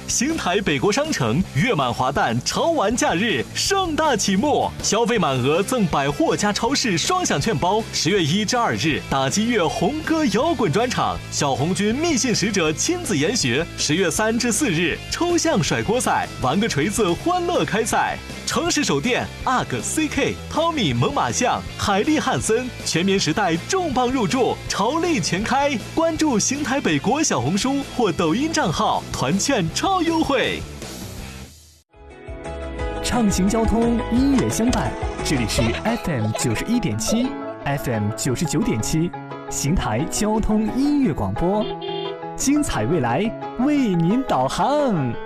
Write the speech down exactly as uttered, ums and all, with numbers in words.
邢台北国商城月满华诞潮玩假日盛大启幕，消费满额赠百货加超市双享券包。十月一至二日，打击乐红歌摇滚专场，小红军密信使者亲自研学。十月三至四日，抽象甩锅赛，玩个锤子欢乐开赛。诚实手电 U G C K、汤米猛犸象、海利汉森、全棉时代重磅入驻，潮力全开。关注邢台北国小红书或抖音账号，团券超优惠。 畅行交通，音乐相伴，这里是 F M 九十一点七 ，F M 九十九点七，邢台交通音乐广播，精彩未来为您导航。